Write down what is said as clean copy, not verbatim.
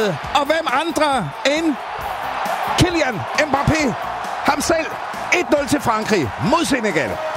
målet. Og hvem andre end Kylian Mbappé? Ham selv. 1-0 til Frankrig mod Senegal.